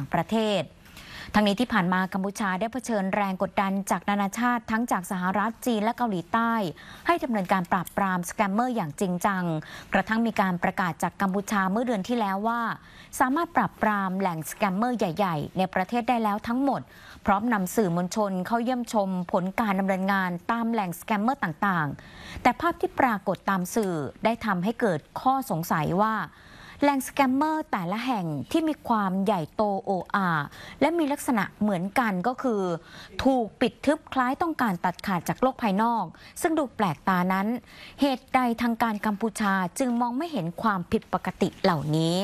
างประเทศทั้งนี้ที่ผ่านมากัมพูชาได้เผชิญแรงกดดันจากนานาชาติทั้งจากสหรัฐจีนและเกาหลีใต้ให้ดำเนินการปราบปรามสแกมเมอร์อย่างจริงจังกระทั่งมีการประกาศจากกัมพูชาเมื่อเดือนที่แล้วว่าสามารถปราบปรามแหล่งสแกมเมอร์ใหญ่ๆในประเทศได้แล้วทั้งหมดพร้อมนำสื่อมวลชนเข้าเยี่ยมชมผลการดำเนินงานตามแหล่งสแกมเมอร์ต่างๆแต่ภาพที่ปรากฏตามสื่อได้ทำให้เกิดข้อสงสัยว่าแหล่งสแกมเมอร์แต่ละแห่งที่มีความใหญ่โตโอ้อาและมีลักษณะเหมือนกันก็คือถูกปิดทึบคล้ายต้องการตัดขาดจากโลกภายนอกซึ่งดูแปลกตานั้นเหตุใดทางการกัมพูชาจึงมองไม่เห็นความผิดปกติเหล่านี้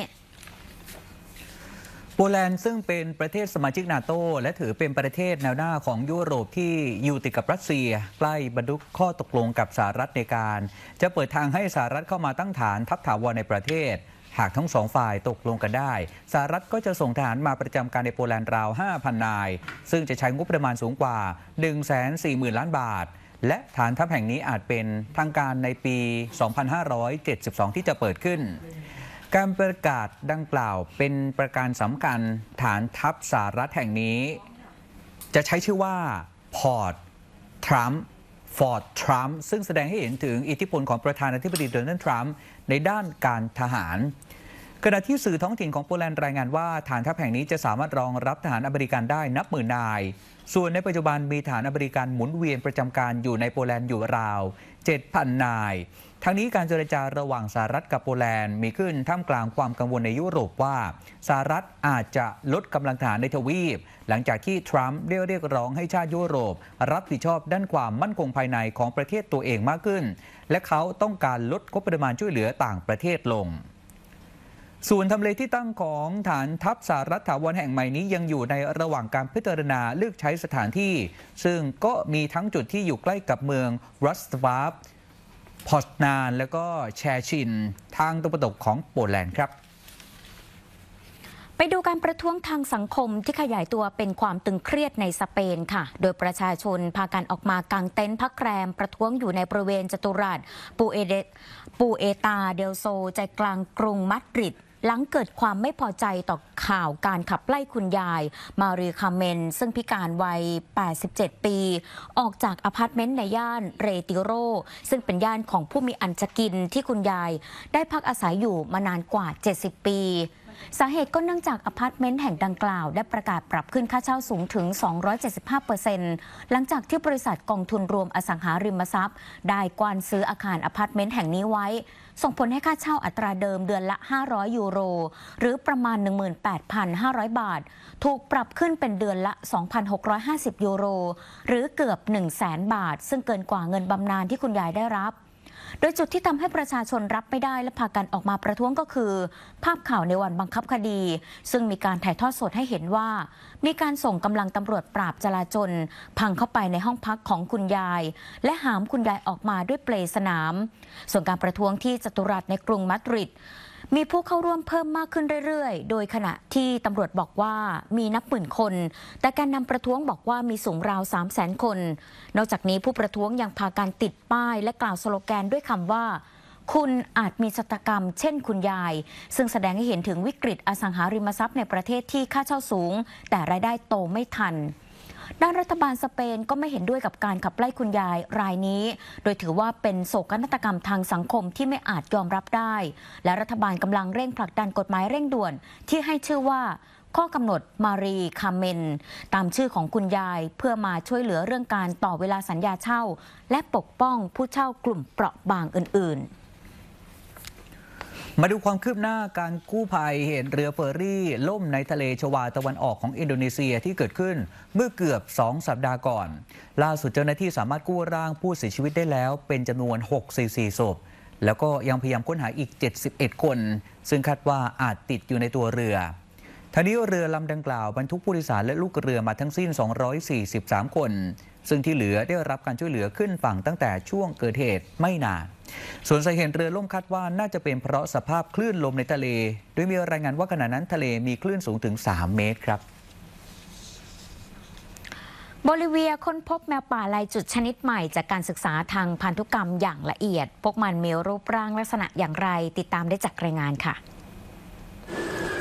โปแลนด์ซึ่งเป็นประเทศสมาชิกนาโตและถือเป็นประเทศแนวหน้าของยุโรปที่อยู่ติดกับรัสเซียใกล้บรรลุข้อตกลงกับสหรัฐในการจะเปิดทางให้สหรัฐเข้ามาตั้งฐานทัพถาวรในประเทศหากทั้งสองฝ่ายตกลงกันได้สหรัฐก็จะส่งทหารมาประจำการในโปแลนด์ราว 5,000 นายซึ่งจะใช้งบประมาณสูงกว่า 140,000 ล้านบาทและฐานทัพแห่งนี้อาจเป็นทางการในปี 2572 ที่จะเปิดขึ้นการประกาศดังกล่าวเป็นประการสำคัญฐานทัพสหรัฐแห่งนี้จะใช้ชื่อว่าพอร์ตทรัมป์ฟอร์ดทรัมป์ซึ่งแสดงให้เห็นถึงอิทธิพลของประธานาธิบดีโดนัลด์ทรัมป์ในด้านการทหารขณะที่สื่อท้องถิ่นของโปแลนด์รายงานว่าฐานทัพแห่งนี้จะสามารถรองรับทหารอเมริกันได้นับหมื่นนายส่วนในปัจจุบันมีฐานอเมริกันหมุนเวียนประจำการอยู่ในโปแลนด์อยู่ราว 7,000 นายทั้งนี้การเจรจาระหว่างสหรัฐกับโปแลนด์มีขึ้นท่ามกลางความกังวลในยุโรปว่าสหรัฐอาจจะลดกำลังทหารในทวีปหลังจากที่ทรัมป์ได้เรียกร้องให้ชาติยุโรปรับผิดชอบด้านความมั่นคงภายในของประเทศตัวเองมากขึ้นและเขาต้องการลดงบประมาณช่วยเหลือต่างประเทศลงส่วนทำเลที่ตั้งของฐานทัพสหรัฐถาวรแห่งใหม่นี้ยังอยู่ในระหว่างการพิจารณาเลือกใช้สถานที่ซึ่งก็มีทั้งจุดที่อยู่ใกล้กับเมืองรัสวาฟพอสนานและก็แชชินทางตะวันตกของโปแลนด์ครับไปดูการประท้วงทางสังคมที่ขยายตัวเป็นความตึงเครียดในสเปนค่ะโดยประชาชนพากันออกมากางเต็นท์พักแรมประท้วงอยู่ในบริเวณจัตุรัสปูเอตาเดลโซใจกลางกรุงมาดริดหลังเกิดความไม่พอใจต่อข่าวการขับไล่คุณยายมารีคาเมนซึ่งพิการวัย 87 ปี ออกจากอพาร์ตเมนต์ในย่านเรติโรซึ่งเป็นย่านของผู้มีอันจะกินที่คุณยายได้พักอาศัยอยู่มานานกว่า 70 ปีสาเหตุก็เนื่องจากอพาร์ตเมนต์แห่งดังกล่าวได้ประกาศปรับขึ้นค่าเช่าสูงถึง 275% หลังจากที่บริษัทกองทุนรวมอสังหาริมทรัพย์ได้กว้านซื้ออาคารอพาร์ตเมนต์แห่งนี้ไว้ส่งผลให้ค่าเช่าอัตราเดิมเดือนละ500ยูโรหรือประมาณ 18,500 บาทถูกปรับขึ้นเป็นเดือนละ 2,650 ยูโรหรือเกือบ 100,000 บาทซึ่งเกินกว่าเงินบำนาญที่คุณยายได้รับโดยจุดที่ทำให้ประชาชนรับไม่ได้และพากันออกมาประท้วงก็คือภาพข่าวในวันบังคับคดีซึ่งมีการถ่ายทอดสดให้เห็นว่ามีการส่งกำลังตำรวจปราบจลาจลพังเข้าไปในห้องพักของคุณยายและหามคุณยายออกมาด้วยเปลสนามส่วนการประท้วงที่จัตุรัสในกรุงมาดริดมีผู้เข้าร่วมเพิ่มมากขึ้นเรื่อยๆโดยขณะที่ตำรวจบอกว่ามีนับหมื่นคนแต่การนำประท้วงบอกว่ามีสูงราว 300,000 คนนอกจากนี้ผู้ประท้วงยังพาการติดป้ายและกล่าวสโลแกนด้วยคำว่าคุณอาจมีชะตากรรมเช่นคุณยายซึ่งแสดงให้เห็นถึงวิกฤตอสังหาริมทรัพย์ในประเทศที่ค่าเช่าสูงแต่รายได้โตไม่ทันด้านรัฐบาลสเปนก็ไม่เห็นด้วยกับการขับไล่คุณยายรายนี้โดยถือว่าเป็นโศกนาฏกรรมทางสังคมที่ไม่อาจยอมรับได้และรัฐบาลกำลังเร่งผลักดันกฎหมายเร่งด่วนที่ให้ชื่อว่าข้อกำหนดมารีคาเมนตามชื่อของคุณยายเพื่อมาช่วยเหลือเรื่องการต่อเวลาสัญญาเช่าและปกป้องผู้เช่ากลุ่มเปราะบางอื่นๆมาดูความคืบหน้าการกู้ภัยเหตุเรือเฟอร์รี่ล่มในทะเลชวาตะวันออกของอินโดนีเซียที่เกิดขึ้นเมื่อเกือบ2 สัปดาห์ก่อนล่าสุดเจ้าหน้าที่สามารถกู้ร่างผู้เสียชีวิตได้แล้วเป็นจำนวน64ศพแล้วก็ยังพยายามค้นหาอีก71คนซึ่งคาดว่าอาจติดอยู่ในตัวเรือทั้งนี้เรือลำดังกล่าวบรรทุกผู้โดยสารและลูกเรือมาทั้งสิ้น243คนซึ่งที่เหลือได้รับการช่วยเหลือขึ้นฝั่งตั้งแต่ช่วงเกิดเหตุไม่นานส่วนสาเหตุเรือล่มคาดว่าน่าจะเป็นเพราะสภาพคลื่นลมในทะเลโดยมีรายงานว่าขณะนั้นทะเลมีคลื่นสูงถึง3 เมตรครับโบลิเวียค้นพบแมวป่าลายจุดชนิดใหม่จากการศึกษาทางพันธุกรรมอย่างละเอียดพวกมันมีรูปร่างลักษณะอย่างไรติดตามได้จากรายงานค่ะน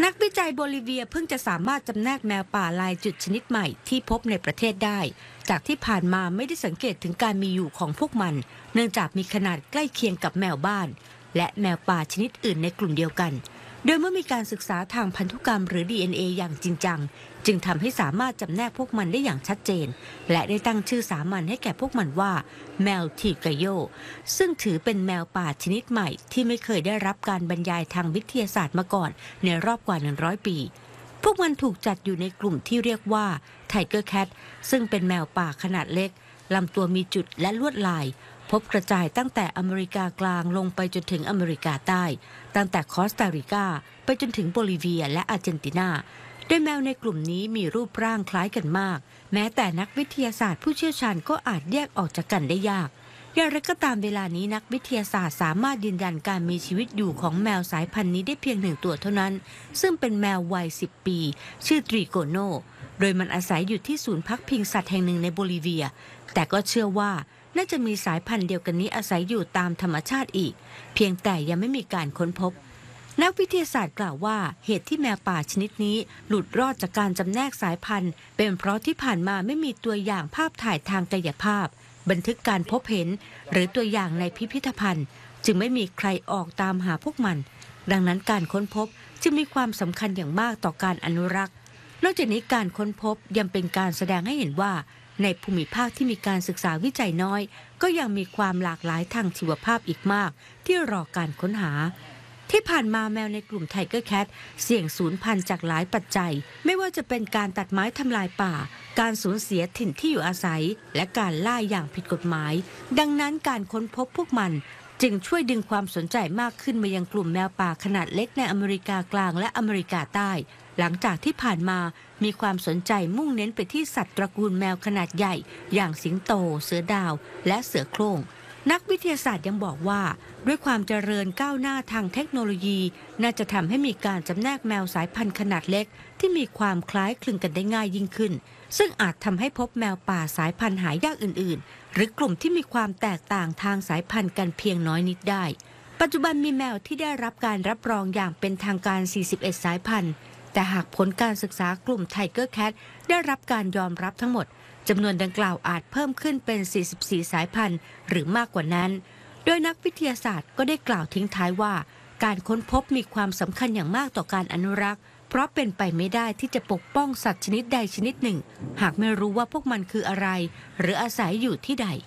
นักวิจัยโบลิเวียเพิ่งจะสามารถจำแนกแมวป่าลายจุดชนิดใหม่ที่พบในประเทศได้จากที่ผ่านมาไม่ได้สังเกตถึงการมีอยู่ของพวกมันเนื่องจากมีขนาดใกล้เคียงกับแมวบ้านและแมวป่าชนิดอื่นในกลุ่มเดียวกันโดยเมื่อมีการศึกษาทางพันธุกรรมหรือ DNA อย่างจริงจังจึงทำให้สามารถจำแนกพวกมันได้อย่างชัดเจนและได้ตั้งชื่อสามัญให้แก่พวกมันว่าแมวทิกาโยซึ่งถือเป็นแมวป่าชนิดใหม่ที่ไม่เคยได้รับการบรรยายทางวิทยาศาสตร์มาก่อนในรอบกว่า100 ปีพวกมันถูกจัดอยู่ในกลุ่มที่เรียกว่าไทเกอร์แคทซึ่งเป็นแมวป่าขนาดเล็กลำตัวมีจุดและลวดลายพบกระจายตั้งแต่อเมริกากลางลงไปจนถึงอเมริกาใต้ตั้งแต่คอสตาริกาไปจนถึงโบลิเวียและอาร์เจนตินาโดยแมวในกลุ่มนี้มีรูปร่างคล้ายกันมากแม้แต่นักวิทยาศาสตร์ผู้เชี่ยวชาญก็อาจแยกออกจากกันได้ยากอย่างไรก็ตามเวลานี้นักวิทยาศาสตร์สามารถยืนยันการมีชีวิตอยู่ของแมวสายพันธุ์นี้ได้เพียง1 ตัวเท่านั้นซึ่งเป็นแมววัย10 ปีชื่อตริโกโนโดยมันอาศัยอยู่ที่ศูนย์พักพิงสัตว์แห่งหนึ่งในโบลิเวียแต่ก็เชื่อว่าน่าจะมีสายพันธุ์เดียวกันนี้อาศัยอยู่ตามธรรมชาติอีกเพียงแต่ยังไม่มีการค้นพบนักวิทยาศาสตร์กล่าวว่าเหตุที่แมวป่าชนิดนี้หลุดรอดจากการจำแนกสายพันธุ์เป็นเพราะที่ผ่านมาไม่มีตัวอย่างภาพถ่ายทางกายภาพบันทึกการพบเห็นหรือตัวอย่างในพิพิธภัณฑ์จึงไม่มีใครออกตามหาพวกมันดังนั้นการค้นพบจึงมีความสำคัญอย่างมากต่อการอนุรักษ์นอกจากนี้การค้นพบยังเป็นการแสดงให้เห็นว่าในภูมิภาคที่มีการศึกษาวิจัยน้อยก็ยังมีความหลากหลายทางชีวภาพอีกมากที่รอการค้นหาที่ผ่านมาแมวในกลุ่มไทเกอร์แคทเสี่ยงสูญพันธุ์จากหลายปัจจัยไม่ว่าจะเป็นการตัดไม้ทำลายป่าการสูญเสียถิ่นที่อยู่อาศัยและการล่าอย่างผิดกฎหมายดังนั้นการค้นพบพวกมันจึงช่วยดึงความสนใจมากขึ้นมายังกลุ่มแมวป่าขนาดเล็กในอเมริกากลางและอเมริกาใต้หลังจากที่ผ่านมามีความสนใจมุ่งเน้นไปที่สัตว์ตระกูลแมวขนาดใหญ่อย่างสิงโตเสือดาวและเสือโคร่งนักวิทยาศาสตร์ยังบอกว่าด้วยความเจริญก้าวหน้าทางเทคโนโลยีน่าจะทำให้มีการจำแนกแมวสายพันธุ์ขนาดเล็กที่มีความคล้ายคลึงกันได้ง่ายยิ่งขึ้นซึ่งอาจทำให้พบแมวป่าสายพันธุ์หายากอื่นๆหรือกลุ่มที่มีความแตกต่างทางสายพันธุ์กันเพียงน้อยนิดได้ปัจจุบันมีแมวที่ได้รับการรับรองอย่างเป็นทางการ41 สายพันธุ์แต่หากผลการศึกษากลุ่มไทเกอร์แคทได้รับการยอมรับทั้งหมดจำนวนดังกล่าวอาจเพิ่มขึ้นเป็น44 สายพันธุ์หรือมากกว่านั้นโดยนักวิทยาศาสตร์ก็ได้กล่าวทิ้งท้ายว่าการค้นพบมีความสำคัญอย่างมากต่อการอนุรักษ์เพราะเป็นไปไม่ได้ที่จะปกป้องสัตว์ชนิดใดชนิดหนึ่งหากไม่รู้ว่าพวกมันคืออะไรหรืออาศัยอยู่ที่ใด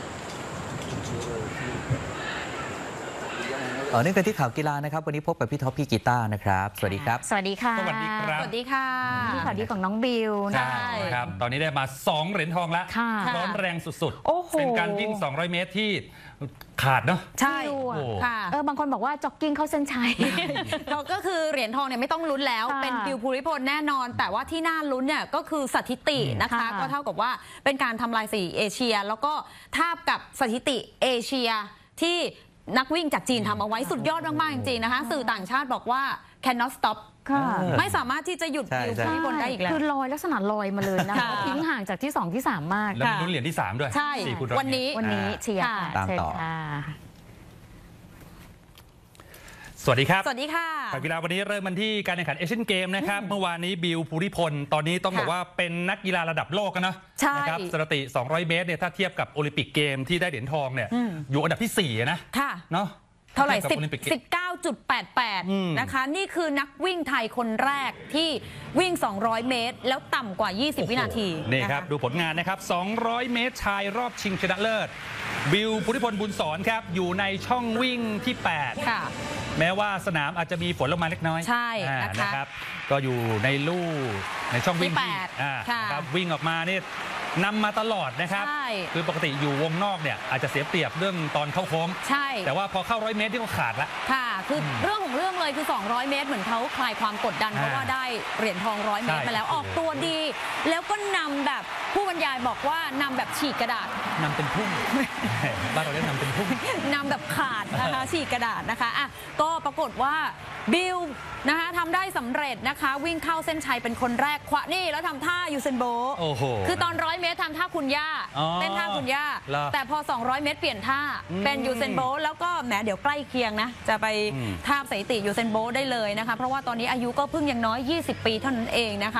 นี่คือที่ข่าวกีฬานะครับวันนี้พบกับพี่ท็อปพี่กีตาร์นะครับสวัสดีครับสวัสดีค่ะสวัสดีครับสวัสดีค่ะที่ข่าวดีของน้องบิวใช่ครับตอนนี้ได้มา2 เหรียญทองแล้วร้อนแรงสุดโอ้โหๆเป็นการวิ่ง200 เมตรที่ขาดเนาะใช่ค่ะบางคนบอกว่าจ็อกกิ้งเข้าเส้นชัยก็คือเหรียญทองเนี่ยไม่ต้องลุ้นแล้วค่ะเป็นบิวภูริพลแน่นอน แต่ว่าที่น่าลุ้นเนี่ยก็คือสถิตินะคะค่ะก็เท่ากับว่าเป็นการทำลายสถิติเอเชีย แล้วก็ทาบกับสถิติเอเชียที่นักวิ่งจากจีนทำเอาไว้สุดยอดมากๆจริงๆนะคะสื่อต่างชาติบอกว่า cannot stop ไม่สามารถที่จะหยุดบิวภูริพลได้อีกแล้วคือลอยลักษณะลอยมาเลยนะคะค่ะทิ้งห่างจากที่2ที่3มากแล้วมีลุ้นเหรียญที่ 3 ด้วยใช่ 4 คูณร้อยวันนี้วันนี้เชียร์ค่ะตามเชิญต่อค่ะสวัสดีครับสวัสดีค่ะข่าวกีฬาวันนี้เริ่มกันที่การแข่งขันเอเชียนเกมนะครับเมื่อวานนี้บิวภูริพลตอนนี้ต้องบอกว่าเป็นนักกีฬาระดับโลกกันนะใช่นะครับสถิติ200 เมตรเนี่ยถ้าเทียบกับโอลิมปิกเกมที่ได้เหรียญทองเนี่ยอยู่อันดับที่4นะค่ะเนาะเท่าไหร่ทียบกับโอลิมปิกเกม 19.88 นะคะ นี่คือนักวิ่งไทยคนแรกที่วิ่ง 200 เมตร แล้วต่ำกว่า 20 วินาทีนี่ครับะะดูผลงานนะครับ 200 เมตรชายรอบชิงชนะเลิศ บิวภูริพลบุญสอนครับ อยู่ในช่องวิ่งที่ 8 ค่ะแม้ว่าสนามอาจจะมีฝนลงมาเล็กน้อยใช่นะคะนะครับ ก็อยู่ในลู่ในช่องวิ่งที่ที่ 8 ค่ะครับวิ่งออกมานี่นำมาตลอดนะครับใช่คือปกติอยู่วงนอกเนี่ยอาจจะเสียเปรียบเรื่องตอนเข้าโค้งใช่แต่ว่าพอเข้า100 เมตรที่เขาขาดละค่ะ คือเรื่องของเรื่องเลยคือ 200 เมตรเหมือนเขาคลายความกดดัน เพราะว่าได้เหรียญทอง 100 เมตรใช่มาแล้วออกตัวดี แล้วก็นำแบบผู้บรรยายบอกว่านำแบบฉีกกระดาษนำเป็นพุ่ง บ้านเราเรียกนำเป็นพุ่งนำแบบขาดนะคะฉีกกระดาษนะคะอ่ะก็ปรากฏว่าบิลนะคะทำได้สำเร็จนะคะ วิ่งเข้าเส้นชัยเป็นคนแรกขวานี่แล้วทำท่ายูเซนโบล์โอ้โหคือตอน100 เมตรทำท่าคุณย่าอ๋อเต้นท่าคุณย่าเหรอแต่พอ200 เมตรเปลี่ยนท่าเป็นยูเซนโบล์แล้วก็แหมเดี๋ยวใกล้เคียงนะจะไปทาบสถิติยูเซนโบล์ได้เลยนะคะเพราะว่าตอนนี้อายุก็เพิ่งยังน้อย20 ปีเท่านั้นเองนะคะ